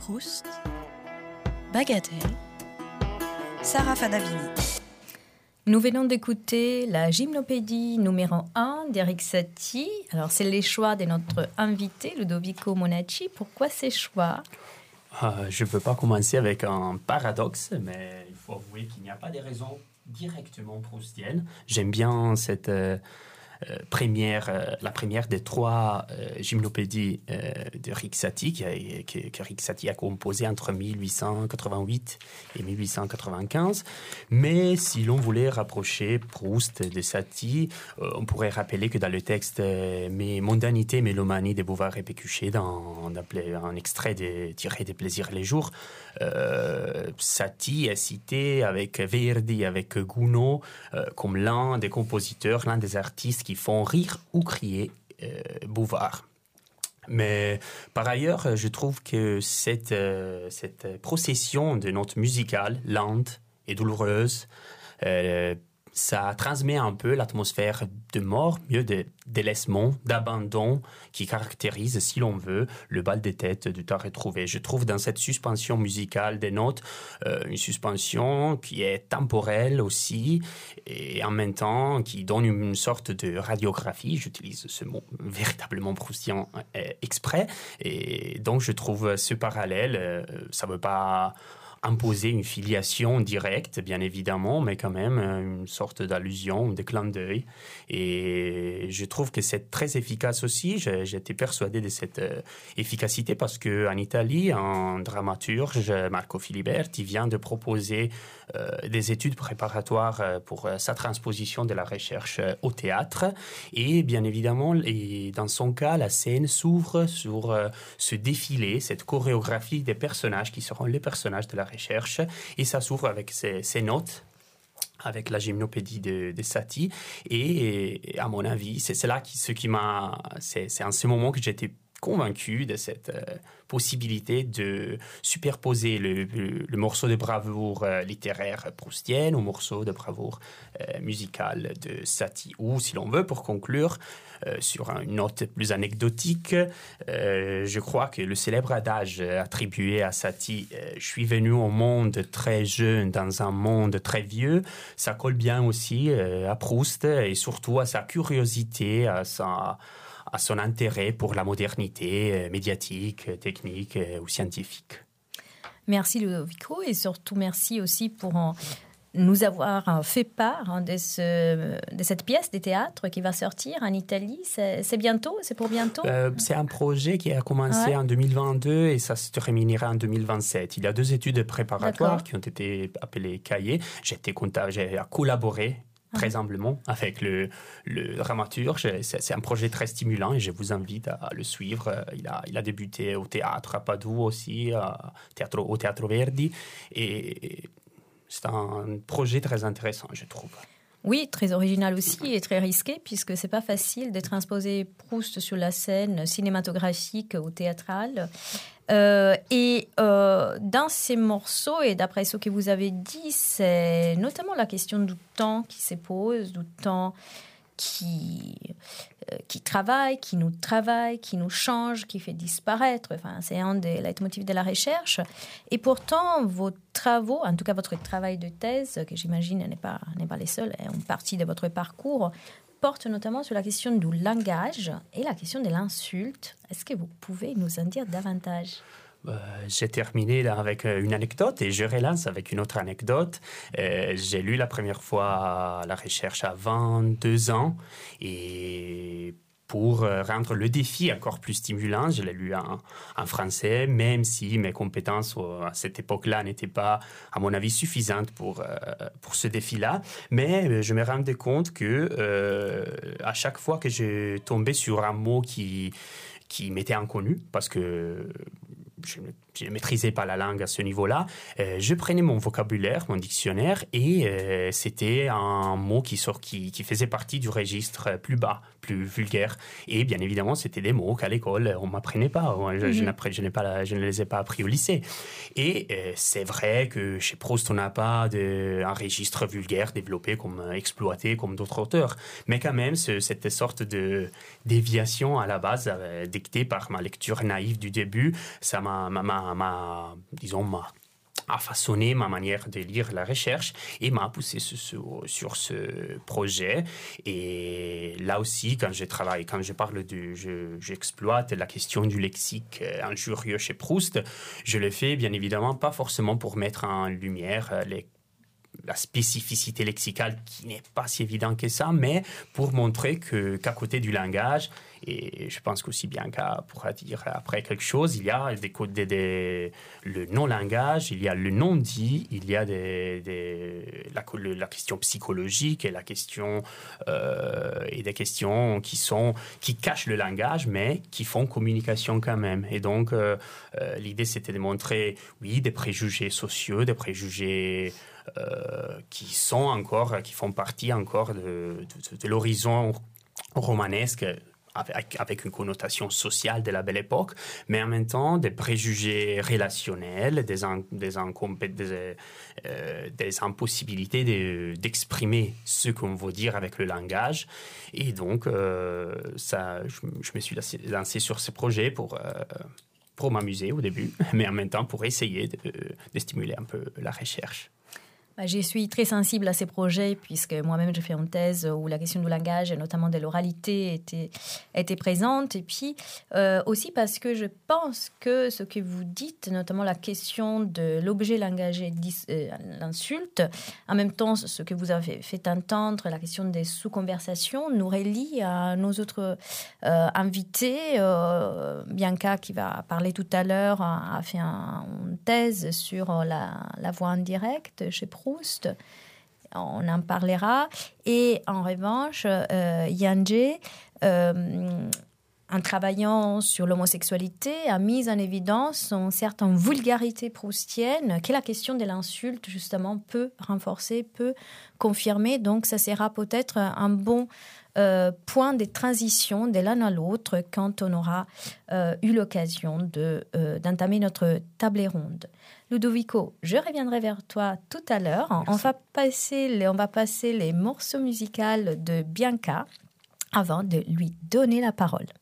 Proust, Bagatelle, Sarah Fanabini. Nous venons d'écouter la gymnopédie numéro 1 d'Eric Satie. Alors, c'est les choix de notre invité, Ludovico Monacci. Pourquoi ces choix ? Je ne peux pas commencer avec un paradoxe, mais il faut avouer qu'il n'y a pas de raisons directement proustiennes. J'aime bien cette la première des trois gymnopédies de Eric Satie, qu'Eric Satie a composé entre 1888 et 1895. Mais si l'on voulait rapprocher Proust de Satie, on pourrait rappeler que dans le texte Mes mondanités, mélomanie de Beauvoir et Pécuchet, dans un extrait tiré des Plaisirs les jours, Satie est cité avec Verdi, avec Gounod, comme l'un des compositeurs, l'un des artistes qui font rire ou crier Beauvoir. Mais par ailleurs, je trouve que cette procession de notes musicales, lente et douloureuse, ça transmet un peu l'atmosphère de mort, mieux de délaissement, d'abandon, qui caractérise, si l'on veut, le bal des têtes du temps retrouvé. Je trouve dans cette suspension musicale des notes, une suspension qui est temporelle aussi, et en même temps qui donne une sorte de radiographie, j'utilise ce mot véritablement proustien exprès, et donc je trouve ce parallèle, ça ne veut pas imposer une filiation directe, bien évidemment, mais quand même une sorte d'allusion, de clin d'œil. Et je trouve que c'est très efficace aussi. J'étais persuadé de cette efficacité parce qu'en Italie, un dramaturge, Marco Filiberti, vient de proposer des études préparatoires pour sa transposition de la recherche au théâtre. Et bien évidemment, dans son cas, la scène s'ouvre sur ce défilé, cette chorégraphie des personnages qui seront les personnages de la recherche, et ça s'ouvre avec ces notes, avec la gymnopédie de Satie, et à mon avis, c'est en ce moment que j'étais convaincu de cette possibilité de superposer le morceau de bravoure littéraire proustienne au morceau de bravoure musicale de Satie. Ou, si l'on veut, pour conclure, sur une note plus anecdotique, je crois que le célèbre adage attribué à Satie « Je suis venu au monde très jeune dans un monde très vieux », ça colle bien aussi à Proust et surtout à sa curiosité, à son intérêt pour la modernité médiatique, technique ou scientifique. Merci Ludovico, et surtout merci aussi pour nous avoir fait part de cette pièce de théâtre qui va sortir en Italie. C'est bientôt? C'est pour bientôt? C'est un projet qui a commencé en 2022 et ça se terminera en 2027. Il y a 2 études préparatoires qui ont été appelées cahiers. J'ai collaboré très humblement avec le dramaturge. C'est un projet très stimulant et je vous invite à le suivre. Il a débuté au théâtre à Padoue aussi, au Théâtre Verdi, et c'est un projet très intéressant, je trouve. Oui, très original aussi et très risqué, puisque c'est pas facile de transposer Proust sur la scène cinématographique ou théâtrale. Dans ces morceaux, et d'après ce que vous avez dit, c'est notamment la question du temps qui se pose, du temps qui travaille, qui nous change, qui fait disparaître. Enfin, c'est un des leitmotifs de la recherche. Et pourtant, vos travaux, en tout cas votre travail de thèse, que j'imagine n'est pas les seuls, est une partie de votre parcours, porte notamment sur la question du langage et la question de l'insulte. Est-ce que vous pouvez nous en dire davantage ? J'ai terminé là avec une anecdote et je relance avec une autre anecdote. J'ai lu la première fois la recherche à 22 ans et pour rendre le défi encore plus stimulant, je l'ai lu en français, même si mes compétences à cette époque-là n'étaient pas, à mon avis, suffisantes pour ce défi-là. Mais je me rendais compte que à chaque fois que je tombais sur un mot qui m'était inconnu, parce que je ne maîtrisais pas la langue à ce niveau-là, je prenais mon vocabulaire, mon dictionnaire, et c'était un mot qui faisait partie du registre plus bas, plus vulgaire. Et bien évidemment, c'était des mots qu'à l'école, on ne m'apprenait pas. Je ne les ai pas appris au lycée. Et c'est vrai que chez Proust, on n'a pas un registre vulgaire développé, exploité comme d'autres auteurs. Mais quand même, cette sorte de déviation à la base, dictée par ma lecture naïve du début, ça m'a a façonné ma manière de lire la recherche et m'a poussé sur ce projet. Et là aussi, quand j'exploite la question du lexique injurieux chez Proust, je le fais bien évidemment pas forcément pour mettre en lumière la spécificité lexicale qui n'est pas si évidente que ça, mais pour montrer qu'à côté du langage, et je pense qu'aussi Bianca pourra dire après quelque chose, il y a le non-langage, il y a le non-dit, il y a la question psychologique et des questions qui cachent le langage, mais qui font communication quand même. Et donc, l'idée, c'était de montrer, oui, des préjugés sociaux, des préjugés qui font partie encore de l'horizon romanesque avec une connotation sociale de la Belle Époque, mais en même temps des préjugés relationnels, des impossibilités d'exprimer ce qu'on veut dire avec le langage. Et donc, je me suis lancé sur ce projet pour m'amuser au début, mais en même temps pour essayer de stimuler un peu la recherche. Je suis très sensible à ces projets puisque moi-même j'ai fait une thèse où la question du langage et notamment de l'oralité était présente, et puis aussi parce que je pense que ce que vous dites, notamment la question de l'objet langagé, l'insulte, en même temps ce que vous avez fait entendre, la question des sous-conversations, nous relie à nos autres invités. Bianca, qui va parler tout à l'heure, a fait une thèse sur la voix indirecte chez Proust. On en parlera. Et en revanche, Yanje, en travaillant sur l'homosexualité, a mis en évidence une certaine vulgarité proustienne que la question de l'insulte, justement, peut renforcer, peut confirmer. Donc, ça sera peut-être un bon point de transition de l'un à l'autre quand on aura eu l'occasion d'entamer notre table ronde. Ludovico, je reviendrai vers toi tout à l'heure. On va passer les morceaux musicaux de Bianca avant de lui donner la parole.